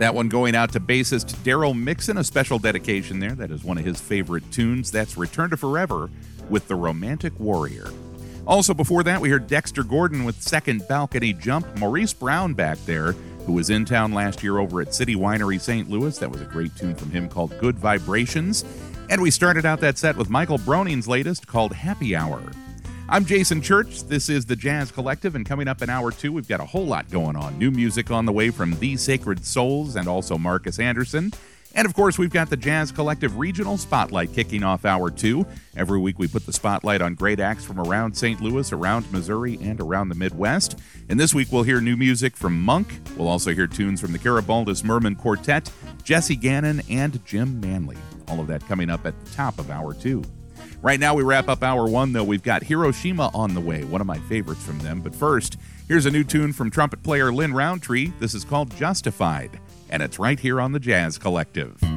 That one going out to bassist Daryl Mixon, a special dedication there. That is one of his favorite tunes. That's Return to Forever with The Romantic Warrior. Also before that, we heard Dexter Gordon with Second Balcony Jump. Maurice Brown back there, who was in town last year over at City Winery St. Louis. That was a great tune from him called Good Vibrations. And we started out that set with Michael Broning's latest called Happy Hour. I'm Jason Church. This is the Jazz Collective, and coming up in hour two, we've got a whole lot going on. New music on the way from The Sacred Souls and also Marcus Anderson. And, of course, we've got the Jazz Collective Regional Spotlight kicking off hour two. Every week we put the spotlight on great acts from around St. Louis, around Missouri, and around the Midwest. And this week we'll hear new music from Monk. We'll also hear tunes from the Garibaldus Merman Quartet, Jesse Gannon, and Jim Manley. All of that coming up at the top of hour two. Right now we wrap up hour one, though. We've got Hiroshima on the way, one of my favorites from them. But first, here's a new tune from trumpet player Lynn Roundtree. This is called Justified, and it's right here on the Jazz Collective.